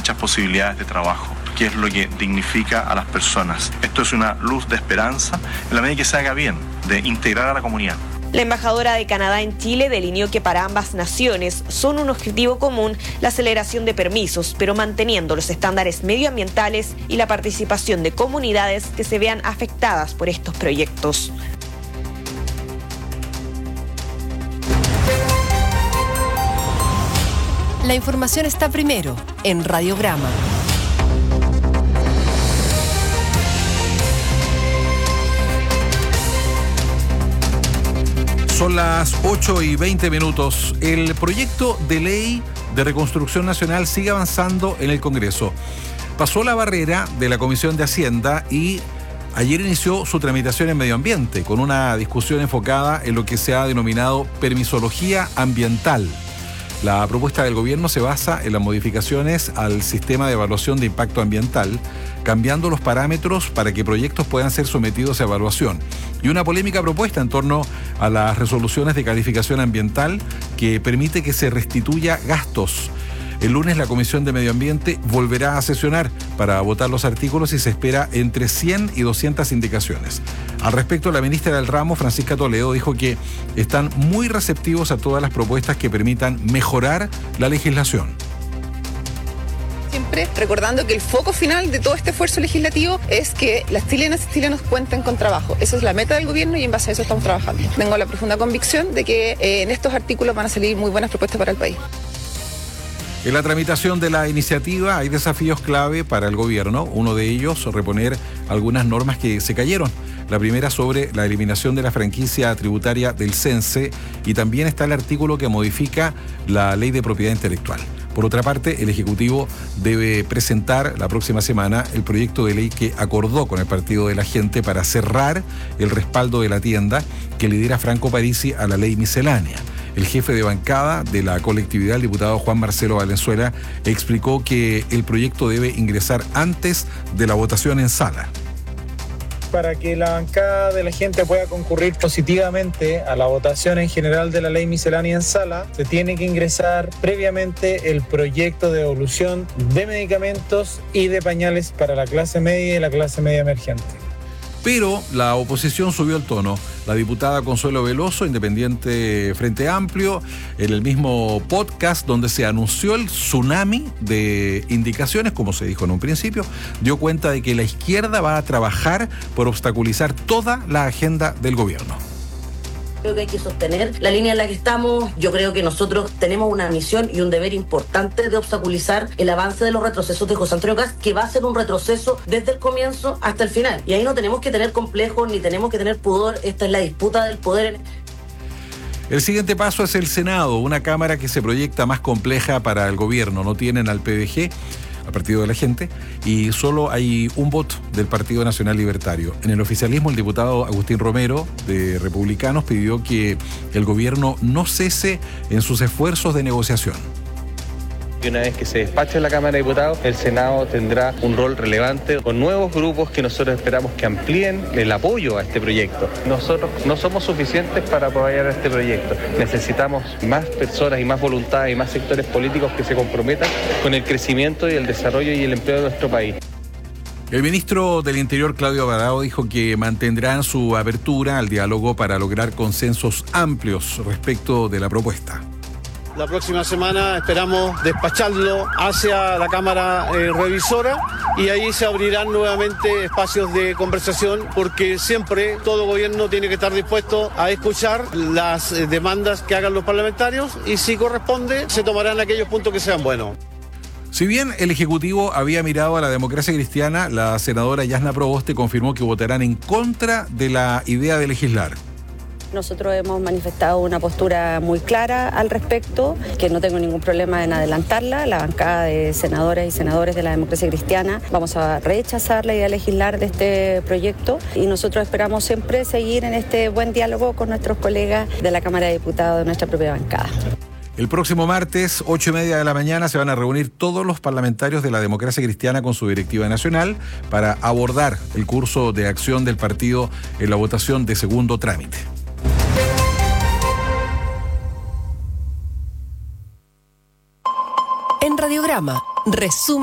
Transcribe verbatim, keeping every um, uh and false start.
muchas posibilidades de trabajo, que es lo que dignifica a las personas. Esto es una luz de esperanza en la medida que se haga bien, de integrar a la comunidad. La embajadora de Canadá en Chile delineó que para ambas naciones son un objetivo común la aceleración de permisos, pero manteniendo los estándares medioambientales y la participación de comunidades que se vean afectadas por estos proyectos. La información está primero en Radiograma. Son las ocho y veinte minutos. El proyecto de ley de reconstrucción nacional sigue avanzando en el Congreso. Pasó la barrera de la Comisión de Hacienda y ayer inició su tramitación en Medio Ambiente, con una discusión enfocada en lo que se ha denominado permisología ambiental. La propuesta del gobierno se basa en las modificaciones al sistema de evaluación de impacto ambiental, cambiando los parámetros para que proyectos puedan ser sometidos a evaluación. Y una polémica propuesta en torno a las resoluciones de calificación ambiental que permite que se restituya gastos. El lunes la Comisión de Medio Ambiente volverá a sesionar para votar los artículos y se espera entre cien y doscientas indicaciones. Al respecto, la ministra del ramo, Francisca Toledo, dijo que están muy receptivos a todas las propuestas que permitan mejorar la legislación. Siempre recordando que el foco final de todo este esfuerzo legislativo es que las chilenas y chilenos cuenten con trabajo. Esa es la meta del gobierno y en base a eso estamos trabajando. Tengo la profunda convicción de que eh, en estos artículos van a salir muy buenas propuestas para el país. En la tramitación de la iniciativa hay desafíos clave para el gobierno. Uno de ellos, reponer algunas normas que se cayeron. La primera sobre la eliminación de la franquicia tributaria del CENSE y también está el artículo que modifica la ley de propiedad intelectual. Por otra parte, el Ejecutivo debe presentar la próxima semana el proyecto de ley que acordó con el Partido de la Gente para cerrar el respaldo de la tienda que lidera Franco Parisi a la ley miscelánea. El jefe de bancada de la colectividad, el diputado Juan Marcelo Valenzuela, explicó que el proyecto debe ingresar antes de la votación en sala. Para que la bancada de la gente pueda concurrir positivamente a la votación en general de la ley miscelánea en sala, se tiene que ingresar previamente el proyecto de devolución de medicamentos y de pañales para la clase media y la clase media emergente. Pero la oposición subió el tono. La diputada Consuelo Veloso, independiente Frente Amplio, en el mismo podcast donde se anunció el tsunami de indicaciones, como se dijo en un principio, dio cuenta de que la izquierda va a trabajar por obstaculizar toda la agenda del gobierno. Creo que hay que sostener la línea en la que estamos. Yo creo que nosotros tenemos una misión y un deber importante de obstaculizar el avance de los retrocesos de José Antonio Kast, que va a ser un retroceso desde el comienzo hasta el final. Y ahí no tenemos que tener complejos ni tenemos que tener pudor. Esta es la disputa del poder. El siguiente paso es el Senado, una cámara que se proyecta más compleja para el gobierno. No tienen al P D G, al Partido de la Gente, y solo hay un voto del Partido Nacional Libertario. En el oficialismo, el diputado Agustín Romero, de Republicanos, pidió que el gobierno no cese en sus esfuerzos de negociación. Y una vez que se despache en la Cámara de Diputados, el Senado tendrá un rol relevante con nuevos grupos que nosotros esperamos que amplíen el apoyo a este proyecto. Nosotros no somos suficientes para apoyar a este proyecto. Necesitamos más personas y más voluntad y más sectores políticos que se comprometan con el crecimiento y el desarrollo y el empleo de nuestro país. El ministro del Interior, Claudio Alvarado, dijo que mantendrán su apertura al diálogo para lograr consensos amplios respecto de la propuesta. La próxima semana esperamos despacharlo hacia la Cámara eh, Revisora y ahí se abrirán nuevamente espacios de conversación porque siempre todo gobierno tiene que estar dispuesto a escuchar las eh, demandas que hagan los parlamentarios y si corresponde se tomarán aquellos puntos que sean buenos. Si bien el Ejecutivo había mirado a la democracia cristiana, la senadora Yasna Proboste confirmó que votarán en contra de la idea de legislar. Nosotros hemos manifestado una postura muy clara al respecto, que no tengo ningún problema en adelantarla. La bancada de senadoras y senadores de la democracia cristiana vamos a rechazar la idea de legislar de este proyecto y nosotros esperamos siempre seguir en este buen diálogo con nuestros colegas de la Cámara de Diputados de nuestra propia bancada. El próximo martes, ocho y media de la mañana, se van a reunir todos los parlamentarios de la democracia cristiana con su directiva nacional para abordar el curso de acción del partido en la votación de segundo trámite. En Radiograma, resumen.